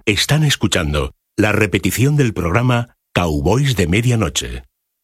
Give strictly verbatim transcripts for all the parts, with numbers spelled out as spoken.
Están escuchando la repetición del programa Cowboys de Medianoche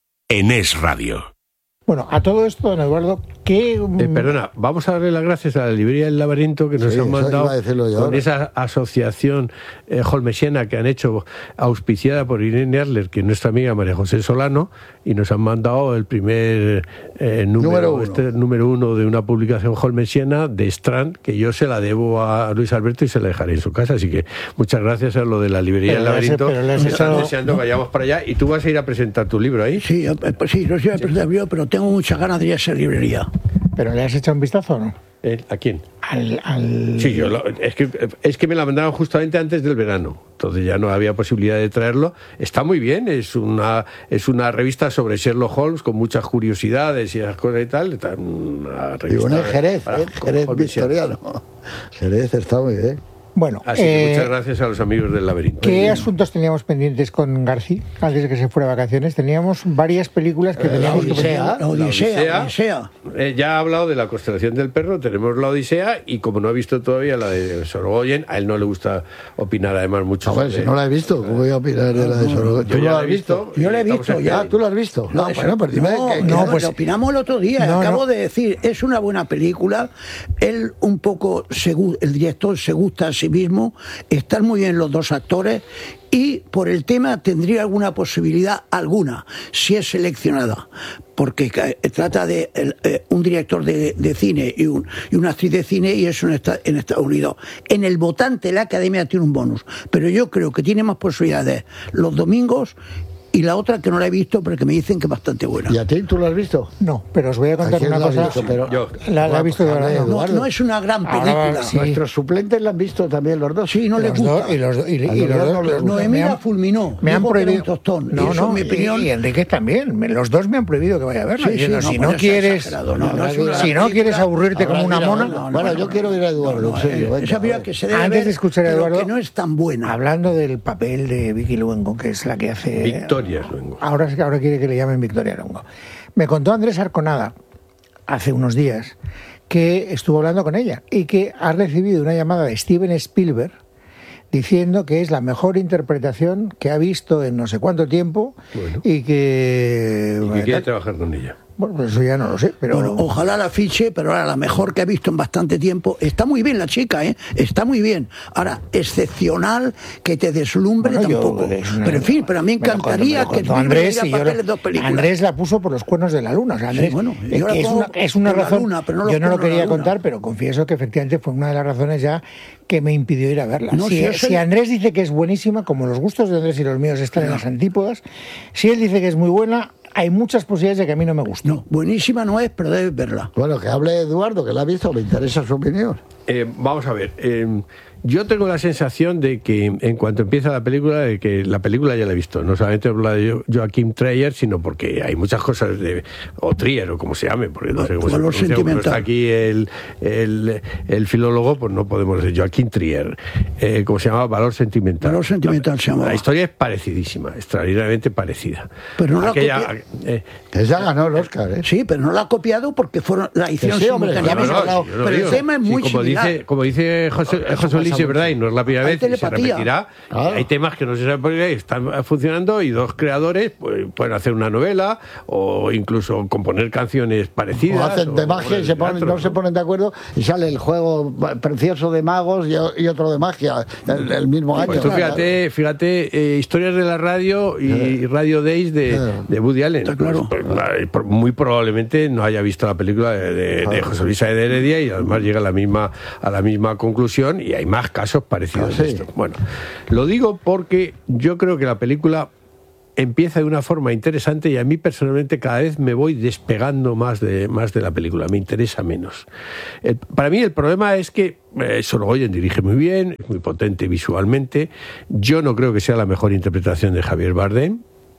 en Es Radio. Bueno, a todo esto, don Eduardo, ¿qué...? Eh, perdona, vamos a darle las gracias a la librería del Laberinto que nos Sí, han mandado con ahora. esa asociación eh, holmesiana que han hecho, auspiciada por Irene Adler, que es nuestra amiga María José Solano, y nos han mandado el primer eh, número, número, uno. Este, número uno de una publicación holmesiana de Strand, que yo se la debo a Luis Alberto y se la dejaré en su casa. Así que muchas gracias a lo de la librería Pero del Laberinto. pero le has Están echado- deseando que vayamos para allá, y tú vas a ir a presentar tu libro ahí. Sí, eh, pues sí, no sé, yo, pero tengo muchas ganas de ir a esa librería. ¿Pero le has echado un vistazo o no? Eh, ¿A quién? Al... al... Sí, yo lo- es, que, es que me la mandaron justamente antes del verano, entonces ya no había posibilidad de traerlo. Está muy bien, es una es una revista sobre Sherlock Holmes con muchas curiosidades y esas cosas y tal. Está una Y revista bueno, es Jerez, para- ¿eh? Jerez holmesiana. victoriano. Jerez está muy bien. Bueno, Así que eh, muchas gracias a los amigos del Laberinto. ¿qué asuntos teníamos pendientes con García antes de que se fuera de vacaciones? Teníamos varias películas que Eh, la teníamos que Odisea, presentar. La Odisea, Odisea. la Odisea. Eh, ya ha hablado de la constelación del perro, tenemos la Odisea, y como no ha visto todavía la de Sorogoyen, a él no le gusta opinar además mucho. A ver, sobre- si no la he visto, ¿cómo voy a opinar de la de Sorogoyen? Yo ¿Tú ya la la has he visto? visto. Yo la he Estamos visto aquí. ya. Ah, ¿tú la has visto? No, Ah, eso- bueno, pues dime no, que, que- no, no, pues- lo opinamos el otro día. No, Acabo no. de decir, es una buena película. Él un poco, se gu- el director se gusta a sí mismo. Están muy bien los dos actores. Y por el tema tendría alguna posibilidad, alguna, si es seleccionada. Porque eh, trata de el, eh, un director de, de cine y, un, y una actriz de cine, y eso en, esta- en Estados Unidos. En el votante la Academia tiene un bonus. Pero yo creo que tiene más posibilidades los domingos, y la otra que no la he visto, pero que me dicen que es bastante buena. ¿Y a ti tú la has visto? No, pero os voy a ¿A contar quién una la has cosa. visto? Pero- Yo. La, la he visto de Pues, verdad. hable, no. No, Eduardo. no es una gran Ahora, película. sí. Nuestros suplentes la han visto también los dos. Sí, no les Los gusta. dos, y los, do- y, y A los los dos dos, no les los- gusta. Noemí me la han- fulminó. Me han dijo que era prohibido. un tostón. No, y eso, no, en mi opinión. y, y Enrique también. Me- Los dos me han prohibido que vaya a verla. Sí, sí, Diciendo, no, si pues no es quieres, exagerado, no, no es una si no película- quieres aburrirte como Ahora, una mira, mona. bueno, no, bueno, no, yo no. quiero ir a Eduardo, No, en serio. eh, venga. esa película que se debe Antes ver, de escuchar a pero Eduardo, que no es tan buena. hablando del papel de Vicky Luengo, que es la que hace Victoria Luengo. Ahora, ahora quiere que le llamen Victoria Luengo. Me contó Andrés Arconada hace unos días que estuvo hablando con ella y que ha recibido una llamada de Steven Spielberg diciendo que es la mejor interpretación que ha visto en no sé cuánto tiempo. Bueno. Y que... Y que quiere trabajar con ella. Bueno, pues eso ya no lo sé, pero... Bueno, ojalá la fiche, pero ahora la mejor que he visto en bastante tiempo. Está muy bien la chica, ¿eh? Está muy bien. Ahora, excepcional, que te deslumbre Bueno, yo- tampoco. es una- Pero en fin, pero a mí me lo contó- encantaría me lo que contó Spielberg Andrés, diera y yo papeles lo- de dos películas. Andrés la puso por los cuernos de la luna. O sea, Andrés, Sí, bueno, eh, yo la que es, pongo una, es una por la razón. luna, pero no los yo no lo cuernos de la quería luna. contar, pero confieso que efectivamente fue una de las razones ya que me impidió ir a verla. No, si, si eso- si Andrés dice que es buenísima, como los gustos de Andrés y los míos están en las antípodas, si él dice que es muy buena, hay muchas posibilidades de que a mí no me guste. No, buenísima no es, pero debes verla. Bueno, que hable Eduardo, que la ha visto, me interesa su opinión. Eh, vamos a ver. eh, yo tengo la sensación de que en cuanto empieza la película, de que la película ya la he visto. No solamente por la de Jo- Joachim Trier, sino porque hay muchas cosas de. O Trier, o como se llame, porque no sé cómo se Valor pronuncia. Como no está sentimental. aquí el, el, el filólogo, pues no podemos decir Joachim Trier. Eh, ¿Cómo se llama? Valor sentimental. Valor sentimental la, se llamaba. La historia es parecidísima, extraordinariamente parecida. Pero no la Aquella, copia- eh, Esa ganó el Oscar, ¿eh? Sí, pero no la ha copiado porque fueron, la hicieron sí, hombre, simultáneamente. ya hemos hablado. yo lo Pero el digo. tema es Sí, muy como similar. dice, como dice José, José Luis, es verdad, y no es la primera Hay vez, y se telepatía. repetirá. Claro. Hay temas que no se saben por qué están funcionando, y dos creadores pues, pueden hacer una novela o incluso componer canciones parecidas. O hacen de o magia y obras se de ponen, teatro, no se ponen de acuerdo y sale el juego precioso de magos y, y otro de magia el, el mismo año. Pues tú fíjate, fíjate eh, historias de la radio y Radio Days de, Claro. de Woody Allen. Está claro. Pues, pues, muy probablemente no haya visto la película de, de, de José Luis Saez de Heredia, y además llega a la misma a la misma conclusión, y hay más casos parecidos Ah, a sí. esto. Bueno, lo digo porque yo creo que la película empieza de una forma interesante, y a mí personalmente cada vez me voy despegando más de, más de la película, me interesa menos. El- para mí el problema es que eh, Sorogoyen dirige muy bien, es muy potente visualmente. Yo no creo que sea la mejor interpretación de Javier Bardem,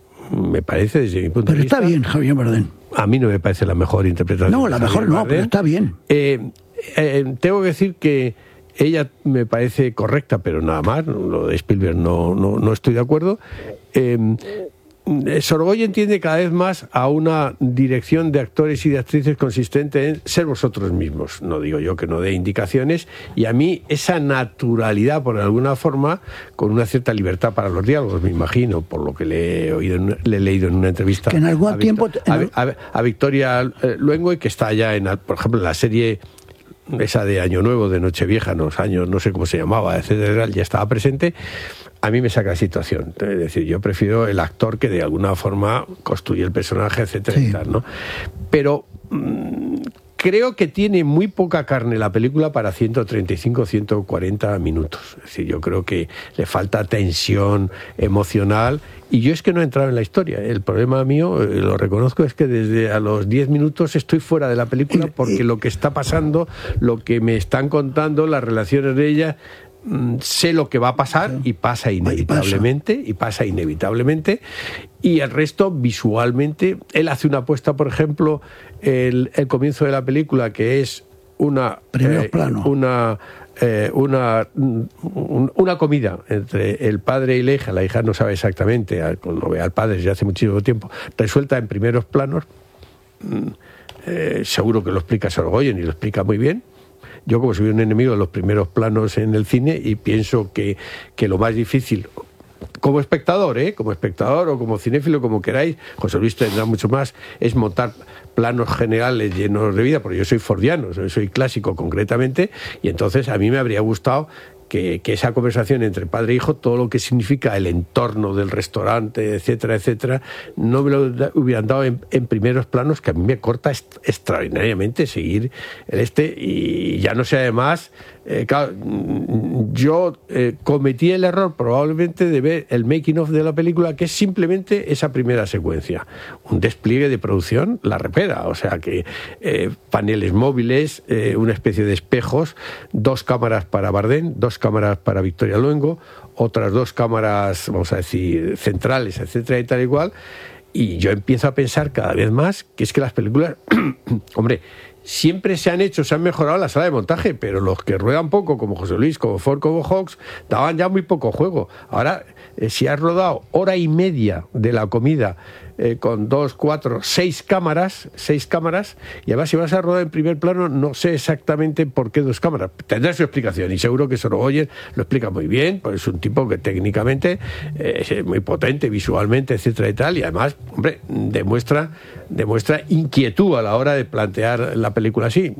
me parece desde mi punto Pero de vista. está bien, Javier Bardem. A mí no me parece la mejor interpretación. No, de la Javier mejor no, Bardem. pero está bien. Eh, eh, tengo que decir que ella me parece correcta, pero nada más. Lo de Spielberg no, no, no estoy de acuerdo. Eh, Sorogoyen tiende cada vez más a una dirección de actores y de actrices consistente en ser vosotros mismos. No digo yo que no dé indicaciones, y a mí esa naturalidad, por alguna forma, con una cierta libertad para los diálogos, me imagino, por lo que le he oído, le he leído en una entrevista que en algún a, tiempo Victor, a, a, a Victoria Luengo, y que está ya en, por ejemplo, en la serie esa de Año Nuevo, de Nochevieja, no, años, no sé cómo se llamaba, etcétera, ya estaba presente. A mí me saca la situación. Es decir, yo prefiero el actor que de alguna forma construye el personaje, etcétera, sí. y tal, ¿no? Pero mmm, creo que tiene muy poca carne la película para ciento treinta y cinco, ciento cuarenta minutos. Es decir, yo creo que le falta tensión emocional, y yo es que no he entrado en la historia. El problema mío, eh, lo reconozco, es que desde a los diez minutos estoy fuera de la película, porque lo que está pasando, lo que me están contando, las relaciones de ella, sé lo que va a pasar, y pasa inevitablemente, y pasa inevitablemente, y el resto visualmente. Él hace una apuesta, por ejemplo, el, el comienzo de la película, que es una primer plano, eh, una eh, una un, una comida entre el padre y la hija. La hija no sabe exactamente, no ve al padre desde hace muchísimo tiempo, resuelta en primeros planos. Eh, seguro que lo explica Sorogoyen, y lo explica muy bien. Yo, como soy un enemigo de los primeros planos en el cine, y pienso que, que lo más difícil, como espectador, ¿eh? como espectador o como cinéfilo, como queráis, José Luis tendrá mucho más, es montar planos generales llenos de vida, porque yo soy fordiano, soy clásico concretamente, y entonces a mí me habría gustado Que, que esa conversación entre padre e hijo, todo lo que significa el entorno del restaurante, etcétera, etcétera, no me lo hubieran dado en, en primeros planos, que a mí me corta est- extraordinariamente seguir el este, y ya no sé, además, eh, claro, yo eh, cometí el error probablemente de ver el making of de la película, que es simplemente esa primera secuencia, un despliegue de producción, la repera, o sea que eh, paneles móviles, eh, una especie de espejos, dos cámaras para Bardem, dos cámaras para Victoria Luengo, otras dos cámaras, vamos a decir, centrales, etcétera, y tal y cual. Y yo empiezo a pensar cada vez más que es que las películas, hombre, siempre se han hecho, se han mejorado la sala de montaje, pero los que ruedan poco, como José Luis, como Ford, como Hawks, daban ya muy poco juego. Ahora, eh, si has rodado hora y media de la comida eh, con dos, cuatro, seis cámaras, seis cámaras, y además si vas a rodar en primer plano, no sé exactamente por qué dos cámaras. Tendrá su explicación, y seguro que Sorogoyen lo explica muy bien, pues es un tipo que técnicamente eh, es muy potente, visualmente, etcétera y tal, y además, hombre, demuestra, demuestra inquietud a la hora de plantear la película así.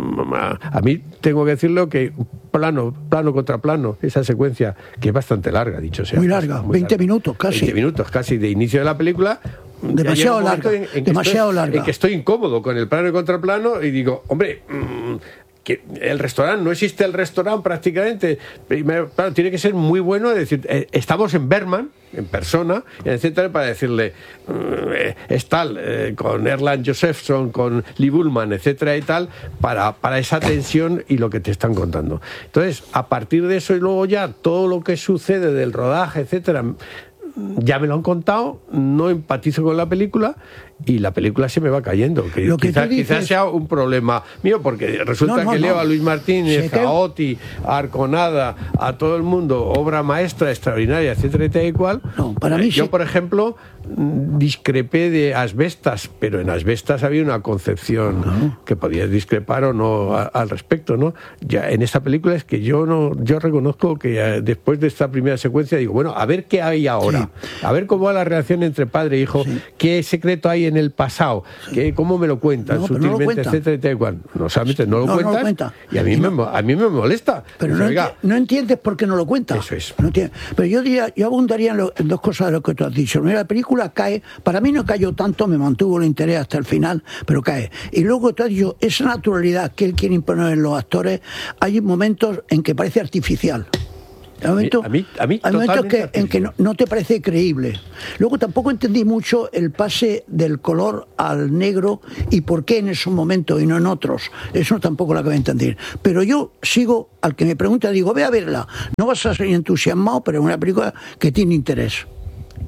A mí tengo que decirlo que plano, plano contra plano, esa secuencia, que es bastante larga, dicho sea. Muy larga, muy veinte larga. minutos casi. veinte minutos casi de inicio de la película. Demasiado larga, en, en demasiado estoy, larga. En que estoy incómodo con el plano y contraplano, y digo, hombre, mmm, que el restaurante, no existe el restaurante prácticamente. Primero, claro, tiene que ser muy bueno, es decir, eh, estamos en Berman, en persona, etcétera, para decirle, eh, es tal, eh, con Erland Josephson, con Lee Bullman, etcétera y tal, para, para esa tensión y lo que te están contando. Entonces, a partir de eso, y luego ya todo lo que sucede del rodaje, etcétera, ya me lo han contado, no empatizo con la película, y la película se me va cayendo. Que lo que quizás, dices... quizás sea un problema mío, porque resulta no, no, que leo no. a Luis Martínez, a Oti, a Arconada, a todo el mundo, obra maestra, extraordinaria, etcétera, y tal y cual. No, para mí Yo, sí. por ejemplo, discrepé de Asbestas, pero en Asbestas había una concepción no. que podías discrepar o no a, al respecto, ¿no? Ya en esta película es que yo no, yo reconozco que eh, después de esta primera secuencia digo, bueno, a ver qué hay ahora, sí. a ver cómo va la relación entre padre e hijo, sí. qué secreto hay en el pasado, sí. que, cómo me lo cuentan, no, sutilmente, no lo cuenta. etcétera, etcétera, igual. No solamente no lo no, cuentan, no lo cuenta. y a mí, y me, no, a mí me molesta. Pero no, enti- no entiendes por qué no lo cuenta. Eso es. No pero yo diría, yo abundaría en, lo, en dos cosas de lo que tú has dicho. La película cae, para mí no cayó tanto, me mantuvo el interés hasta el final, pero cae. Y luego tú has dicho, esa naturalidad que él quiere imponer en los actores, hay momentos en que parece artificial. Hay momentos, a mí, a mí hay momentos que, en que no, no te parece creíble. Luego tampoco entendí mucho el pase del color al negro y por qué en esos momentos y no en otros. Eso tampoco lo acabé de entender. Pero yo sigo, al que me pregunta, digo, ve a verla. No vas a ser entusiasmado, pero es una película que tiene interés. Bien.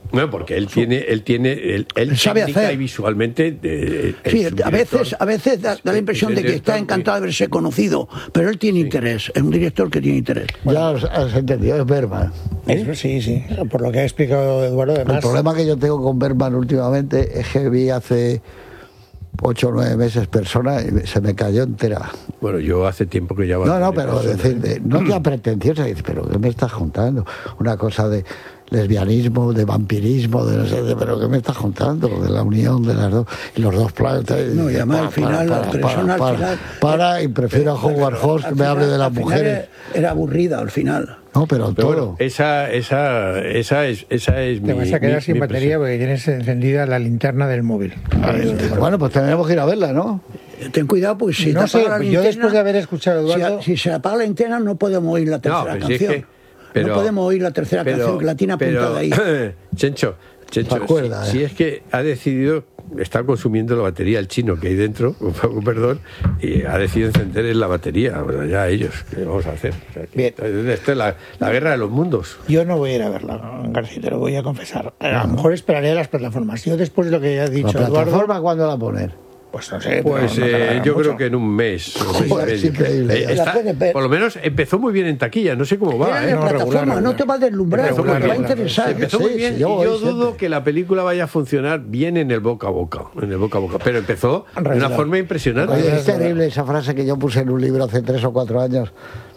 Bueno, porque él tiene, él tiene, él, él sabe hacer y visualmente. Eh, sí, es un a veces, director, a veces da, da la impresión de que está encantado de verse conocido, pero él tiene sí. interés, es un director que tiene interés. Ya has, has entendido, es Bergman. Eso sí, sí, por lo que ha explicado Eduardo. Además, el problema que yo tengo con Bergman últimamente es que vi hace ocho o nueve meses Persona y se me cayó entera. Bueno, yo hace tiempo que ya... No, no, pero decir, de, no queda pretenciosa, pero ¿qué me estás juntando? Una cosa de lesbianismo, de vampirismo, de no sé, de, pero ¿qué me estás contando? De la unión de las dos, y los dos planetas. No, y además al final, para, la persona para, al final... Para, para, y prefiero a Howard Hawks que me hable de las mujeres. Era aburrida al final. No, pero, pero todo. Bueno, esa, esa, esa es, esa es Te mi... vas a quedar mi, sin mi batería porque tienes encendida la linterna del móvil. Bueno, pues tendremos que ir a verla, ¿no? Ten cuidado, porque si no te sé, apaga la yo linterna, después de haber escuchado a Eduardo... Si, si se apaga la linterna no podemos oír la tercera no, canción. Si es que, pero, no podemos oír la tercera pero, canción que la tiene apuntada ahí. Chencho, Chencho acuerda, si, eh. si es que ha decidido, está consumiendo la batería el chino que hay dentro, perdón, y ha decidido encender la batería. Bueno, ya ellos, ¿qué vamos a hacer? O sea, que, Bien. Esta es la, la guerra de los mundos. Yo no voy a ir a verla, García, te lo voy a confesar. A lo mejor esperaré a las plataformas. Yo después de lo que ya ha dicho ¿La Eduardo... plataforma cuándo la poner? Pues no sé. Pues no eh, yo mucho. creo que en un mes. Un mes Joder, y es medio. increíble. Eh, está, por lo menos empezó muy bien en taquilla, no sé cómo va. Era ¿eh? de No, plataforma, regular, regular. no te va a deslumbrar, Empezó porque muy te va a bien. interesar. Empezó Sí, muy sí, bien yo y voy yo dudo siempre. que la película vaya a funcionar bien en el boca a boca, en el boca a boca, pero empezó de una Regular. forma impresionante. Oye, es terrible esa frase que yo puse en un libro hace tres o cuatro años.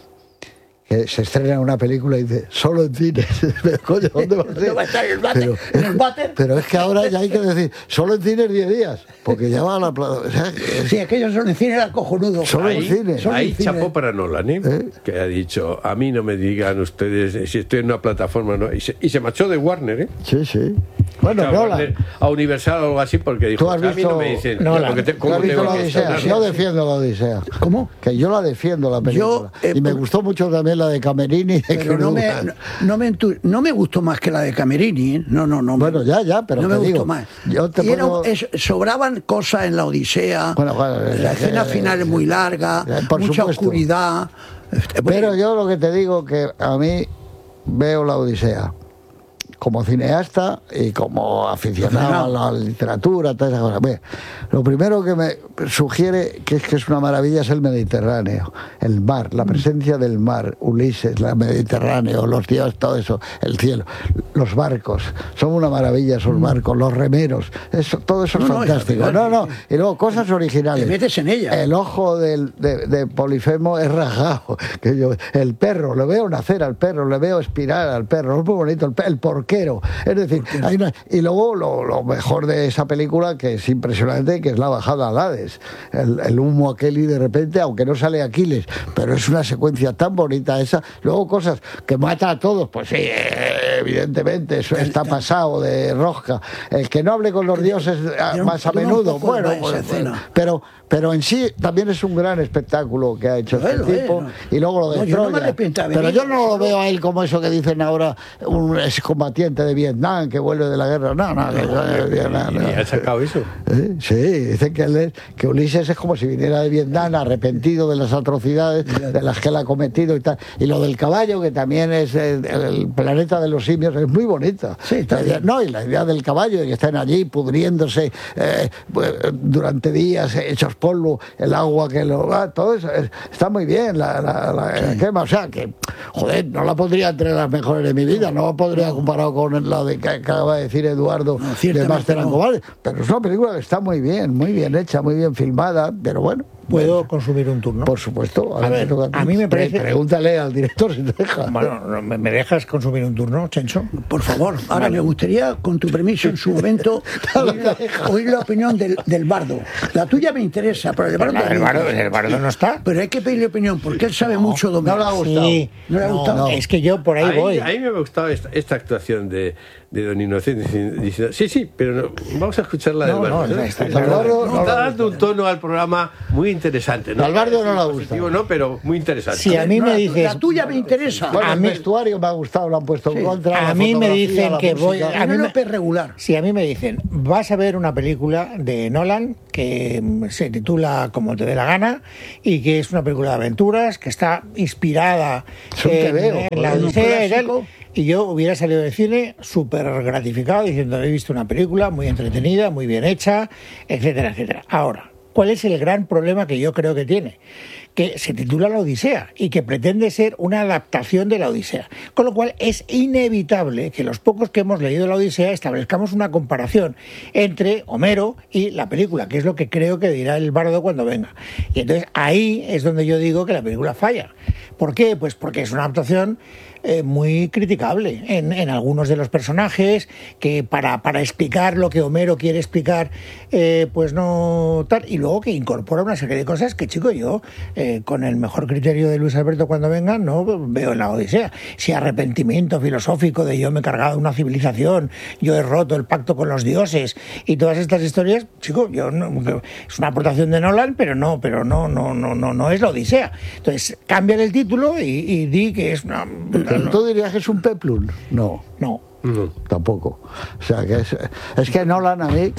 Que se estrena una película y dice, solo en cines. Pero, coño, ¿dónde va a ser? ¿Dónde va a estar el váter? Pero, ¿En el váter? pero es que ahora ya hay que decir, solo en cines diez días. Porque ya va a la plata. O sea, es- Sí, aquellos son en cine era cojonudo. Solo en Ahí, cine. Solo en ahí cine. chapó para Nolan, ¿eh? ¿Eh? Que ha dicho, a mí no me digan ustedes eh, si estoy en una plataforma, ¿no? Y se, y se marchó de Warner, ¿eh? Sí, sí. Bueno, O sea, Nolan, Warner a Universal o algo así, porque dijo, ¿Tú has a mí no me visto dicen, Nolan? porque te- ¿tú ¿cómo has visto tengo la que Odisea? estrenar? Yo defiendo la Odisea. ¿Cómo? Que yo la defiendo la película. Yo, eh, y me por- gustó mucho también la de Camerini. De Pero no me, Crudup. no, no me entu- no me gustó más que la de Camerini, ¿eh? No, no, no. me- Bueno, ya, ya, pero no te me gustó digo, más. yo te Y era- puedo- es- sobraban cosas en la Odisea. Bueno, bueno, la eh, escena eh, final es muy larga, eh, por mucha supuesto. oscuridad. Este, Pero yo lo que te digo que a mí veo la Odisea como cineasta y como aficionado a la literatura, todas esas cosas. Bien, lo primero que me sugiere que es que es una maravilla es el Mediterráneo, el mar, la presencia del mar, Ulises, el Mediterráneo, los dioses, todo eso, el cielo, los barcos, son una maravilla esos barcos, los remeros, eso, todo eso es No, no, fantástico. es No, no, y luego cosas originales. Te metes en ella. El ojo del, de, de Polifemo es rajado. Que yo, el perro, le veo nacer al perro, le veo expirar al perro, es muy bonito, el, pe- el porquero. Es decir, hay una- y luego lo, lo mejor de esa película, que es impresionante, que es la bajada al Hades. El, el humo aquel y de repente, aunque no sale Aquiles, pero es una secuencia tan bonita esa. Luego cosas que mata a todos, pues sí, eh, evidentemente, eso está pasado de rosca. El que no hable con los dioses ah, Era un- más a era un menudo, poco bueno, esa pues, escena. pero pero en sí también es un gran espectáculo que ha hecho Bueno, este tipo. bueno. Y luego lo de No, yo no me Troya. arrepiento de haber Pero ido. yo no lo veo a él como eso que dicen ahora, un excombatiente de Vietnam que vuelve de la guerra. No, no, que- no, no, ¿Y ha no. sacado eso? ¿Eh? Sí, dicen que, él es- que Ulises es como si viniera de Vietnam arrepentido de las atrocidades de las que él ha cometido y tal. Y lo del caballo, que también es el, el planeta de los simios, es muy bonita. Sí, está La idea- bien. no, y la idea del caballo, de que estén allí pudriéndose eh, pues, durante días, eh, hechos polvo, el agua que lo va, todo eso es- está muy bien, la, la, la quema. O sea que, joder, no la pondría entre las mejores de mi vida, no la pondría comparado con la de que acaba de decir Eduardo No, de ciertamente Master and no. Commander. Pero es una película que está muy bien, muy bien hecha, muy bien filmada, pero bueno. ¿Puedo consumir un turno? Por supuesto. A ver, te toca ti. a mí me Pre- parece- Pregúntale al director si te deja. Bueno, no, ¿me me dejas consumir un turno, Chencho? Por favor, ahora me gustaría, con tu permiso, en su momento, oír la, oír la opinión del, del bardo. La tuya me interesa, pero el bardo, El bardo, el bardo no está. Pero hay que pedirle opinión, porque él sabe mucho de no le ha gustado. Sí, ¿No le ha gustado? Es que yo por ahí A voy. mí, a mí me ha gustado esta, esta actuación de, de Don Inocente diciendo, diciendo, sí, sí, pero no, vamos a escuchar la del No, bardo. no, ¿no? está Está claro. No, no, dando un tono al programa muy interesante, ¿no? Albardo no la gusta. No, pero muy interesante. Si a mí No, me la- dices... La tuya me interesa. Bueno, a el mí- vestuario me ha gustado, lo han puesto en Sí. contra. A la mí me fotografía, dicen la que voy- música. a mí me- Penélope regular. Si a mí me dicen, vas a ver una película de Nolan que mm, se titula Como te dé la gana y que es una película de aventuras, que está inspirada Es un en, tebeo, en la joder, un Odisea y tal, clásico. y yo hubiera salido del cine súper gratificado diciendo, he visto una película muy entretenida, muy bien hecha, etcétera, etcétera. Ahora, ¿cuál es el gran problema que yo creo que tiene? Que se titula La Odisea y que pretende ser una adaptación de La Odisea. Con lo cual es inevitable que los pocos que hemos leído La Odisea establezcamos una comparación entre Homero y la película, que es lo que creo que dirá el bardo cuando venga. Y entonces ahí es donde yo digo que la película falla. ¿Por qué? Pues porque es una adaptación eh, muy criticable en, en algunos de los personajes, que para, para explicar lo que Homero quiere explicar, eh, pues no tal, y luego que incorpora una serie de cosas que, chico, yo, eh, con el mejor criterio de Luis Alberto cuando venga, no veo en la Odisea. Si arrepentimiento filosófico de yo me he cargado una civilización, yo he roto el pacto con los dioses y todas estas historias, chico, yo no, es una aportación de Nolan, pero no, pero no, no, no, no, no es la Odisea. Entonces, cámbiale el título y, y di que es una... Pero tú dirías que es un peplum. No. No. No. Tampoco. O sea, que es, es que Nolan a mí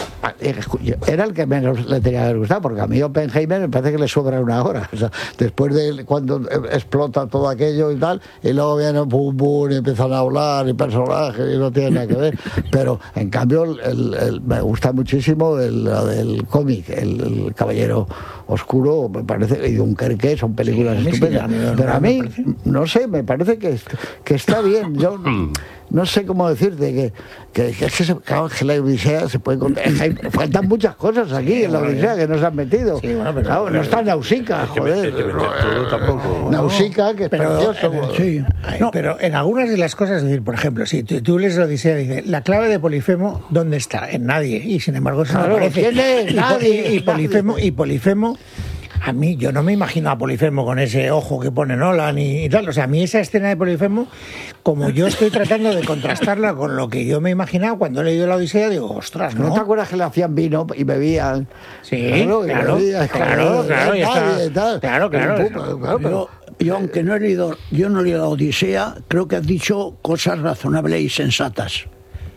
era el que menos le tenía que haber gustado, porque a mí Oppenheimer me parece que le sobra una hora. O sea, después de cuando explota todo aquello y tal, y luego viene pum pum y empiezan a hablar y personajes y no tiene nada que ver. Pero en cambio el, el, me gusta muchísimo el, el cómic, el, el Caballero Oscuro, me parece, y Dunkerque, son películas Sí, a mí sí, estupendas. a mí no- Pero no a me mí, parece. no sé, me parece que, que está bien. Yo no sé cómo decirte que, que, que es que, se, claro, que la Odisea se puede contar. Es que hay- faltan muchas cosas aquí en la Odisea que no se han metido. Sí, bueno, pero- Claro, no está Nausicaa, Es que joder. meter- que meter todo tampoco. Nausicaa, que es Pero, precioso. eh, Sí. Ay, pero en algunas de las cosas, es decir, por ejemplo, si tú, tú lees la Odisea, dice, la clave de Polifemo, ¿dónde está? En nadie. Y sin embargo, eso Claro, no aparece. ¿quién es? Y, po- Nadie, y- y Polifemo, nadie. y Polifemo, a mí, yo no me imagino a Polifemo con ese ojo que pone Nolan y, y tal. O sea, a mí esa escena de Polifemo, como yo estoy tratando de contrastarla con lo que yo me he imaginado cuando he leído la Odisea, digo, ostras, ¿no? ¿No te acuerdas que le hacían vino y bebían? Sí, Claro, y claro, bebían, claro, joder, claro, ya nadie está. y tal. Claro, claro, Pum, eso. pum, claro, pero- Yo, yo, aunque no he leído, yo no he leído la Odisea, creo que has dicho cosas razonables y sensatas.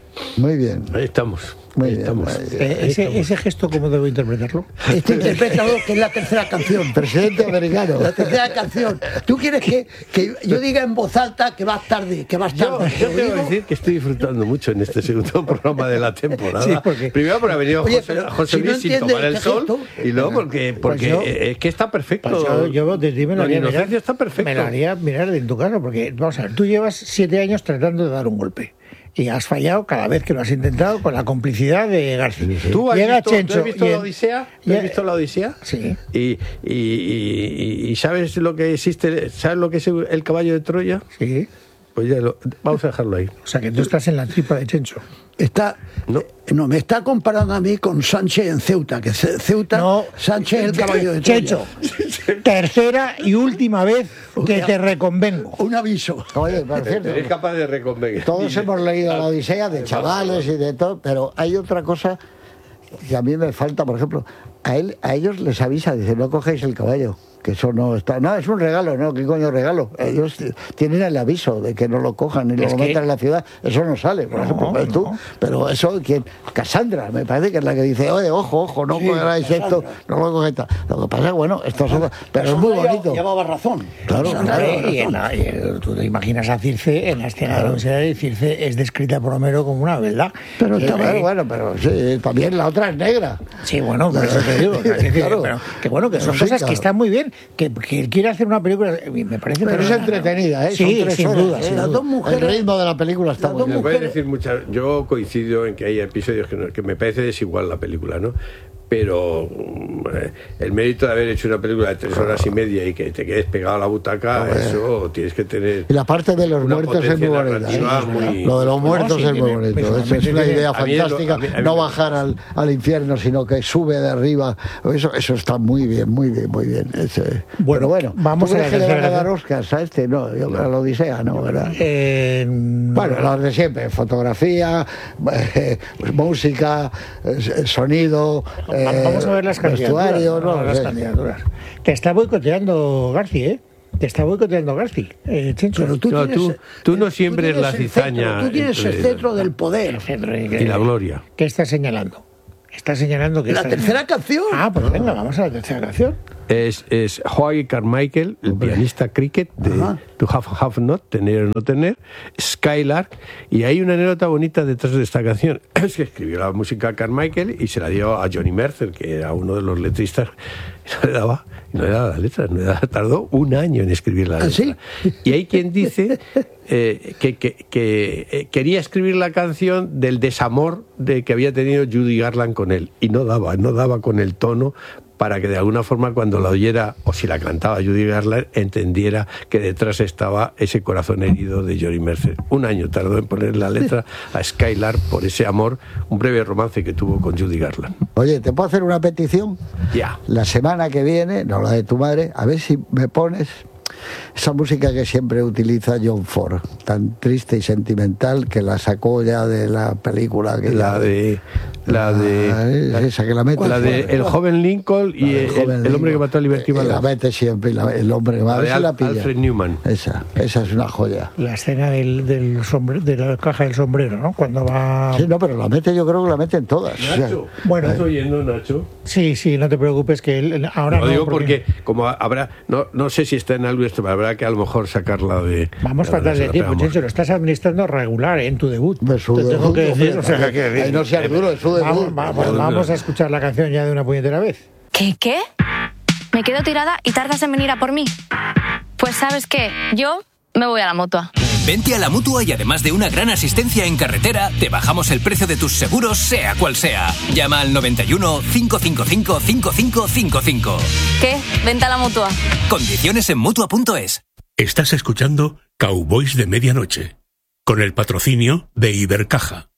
Muy bien. Ahí estamos. Muy ahí bien, estamos. muy bien. Eh, ese, ese gesto, ¿cómo debo interpretarlo? Este interpretado que es la tercera canción. Presidente americano. La tercera canción. ¿Tú quieres que, que yo diga en voz alta que vas tarde, que vas Yo, tarde? yo ¿Lo tengo que digo? decir que estoy disfrutando mucho en este segundo programa de la temporada. Sí, porque- Primero porque ha venido Oye, José, pero José si no Luis sin entiende tomar el este sol gesto- y luego porque, porque yo- es que está perfecto. Pues yo, yo desde ti me lo Don haría mirar, Inocencio está perfecto. me lo haría mirar en tu casa, porque vamos a ver, tú llevas siete años tratando de dar un golpe y has fallado cada vez que lo has intentado con la complicidad de García. ¿Tú has Llega visto, ¿tú Chencho has visto y la en- Odisea? ¿Tú Ya- has visto la Odisea? Sí. Y, y, y- y- y sabes lo que existe, ¿sabes lo que es el caballo de Troya? Sí. Pues ya lo, vamos a dejarlo ahí. O sea que tú estás en la tripa de Chencho. Está, No. eh, no, me está comparando a mí con Sánchez en Ceuta, que Ce- Ceuta, No. Sánchez es el caballo de Troya. Chencho, tercera y última vez que te reconvengo. Un aviso. Oye, por cierto, Eres capaz de reconvenir. todos hemos leído la Odisea de chavales y de todo, pero hay otra cosa que a mí me falta, por ejemplo, a él, a ellos les avisa, dice, no cogéis el caballo, que eso no está, no, es un regalo, no, ¿qué coño regalo? Ellos t- tienen el aviso de que no lo cojan y Es luego que- metan en la ciudad, eso no sale, por No, ejemplo, pero tú, no. pero eso, ¿quién? Cassandra, me parece que es la que dice, oye, ojo, ojo, no Sí, cogeráis esto, Cassandra. no lo cogáis tal. Lo que pasa es, bueno, esto son, pero es muy Ella bonito. Llevaba razón. Claro, Sandra claro. llevaba Y en razón. la- y el- tú te imaginas a Circe en la escena de la Odisea, y Circe es descrita por Homero como una verdad. Pero Sí, está eh, bien, bueno, pero sí, también la otra es negra. Sí, bueno, por eso te digo. o sea, que, que- Claro. pero, que bueno, que son Sí, cosas claro. que están muy bien, que, que él quiere hacer una película, eh, me parece... Pero es fenomenal, ¿no? entretenida, ¿eh? Sí, Son tres sin horas, duda, ¿eh? sin Las duda. dos mujeres- El ritmo de la película está Las muy dos bien. Me puede mujeres- decir muchas. Yo coincido en que hay episodios que, no- que me parece desigual la película, ¿no? Pero mm, eh, el mérito de haber hecho una película de tres horas y media y que te quedes pegado a la butaca, eso tienes que tener. Y la parte de los una muertos es muy potencia bonita. narrativa ¿eh? muy- Lo de los muertos sí, es muy tiene- bonito. visualmente Eso es una tiene- idea a mí es lo- fantástica. a mí- a mí No me- bajar al, al infierno, sino que sube de arriba. Eso, eso está muy bien, muy bien, muy bien. Ese- Bueno, Pero bueno, vamos ¿tú a crees la que le van a tercera dar Oscars a este? No, yo creo a la Odisea, no, ¿verdad? Eh, Bueno, los de siempre, fotografía, eh, música, eh, sonido, eh, eh, vamos a ver las candidaturas. vestuario, no, vamos a ver las sí. candidaturas. Te está boicoteando Garci, ¿eh? Te está boicoteando Garci. Eh, Chencho. Pero tú, No, tienes, tú- tú no siembres tienes la el cizaña cetro, tú tienes entre- el cetro del poder. El centro, ¿eh? Y la gloria. ¿Qué está señalando? Está señalando que La está- tercera canción. Ah, pues venga, vamos a la tercera canción. Es, es Howie Carmichael, el pianista cricket de Ajá. To Have Have Not, tener o no tener, Skylark, y hay una anécdota bonita detrás de esta canción. Es que escribió la música Carmichael y se la dio a Johnny Mercer, que era uno de los letristas, y no le daba, y no le daba la letra, no le daba- tardó un año en escribir la ¿Ah, letra. sí? Y hay quien dice eh, que, que- que, eh, quería escribir la canción del desamor de que había tenido Judy Garland con él, y no daba, no daba con el tono para que de alguna forma cuando la oyera, o si la cantaba Judy Garland, entendiera que detrás estaba ese corazón herido de Johnny Mercer. Un año tardó en poner la letra a Skylark por ese amor, un breve romance que tuvo con Judy Garland. Oye, ¿te puedo hacer una petición? Ya. La semana que viene, no la de tu madre, a ver si me pones esa música que siempre utiliza John Ford, tan triste y sentimental, que la sacó ya de la película que La de... La de... Ah, esa que la mete La de fuera. El joven Lincoln y La del el, joven el hombre que Lincoln. mató a Liberty Eh, La Balance. mete siempre, y la- el hombre que va a La ver de si la Al- pilla. Alfred Newman. Esa, esa es una joya. La escena del, del sombre- de la caja del sombrero, ¿no? Cuando va... Sí, no, pero la mete, yo creo que la mete en todas. O sea, Nacho, Bueno. ¿estás oyendo, Nacho? Sí, sí, no te preocupes que él, ahora Lo no, digo porque, como habrá, no, no sé si está en algo esto, pero habrá que a lo mejor sacarla de... Vamos de fatal donde se de la tiempo, pegamos. Chencho, lo estás administrando regular ¿eh? en tu debut. Me su Te tengo debut, que decir, hombre, o sea, también. que- Ahí no seas duro, es su debut. Vamos, vamos, Debut. vamos a escuchar la canción ya de una puñetera vez. ¿Qué, qué? ¿Me quedo tirada y tardas en venir a por mí? Pues ¿sabes qué? Yo me voy a la Mutua. Vente a la Mutua y además de una gran asistencia en carretera, te bajamos el precio de tus seguros, sea cual sea. Llama al noventa y uno, cinco cinco cinco, cinco cinco cinco cinco. ¿Qué? Vente a la Mutua. Condiciones en Mutua punto es. Estás escuchando Cowboys de Medianoche, con el patrocinio de Ibercaja.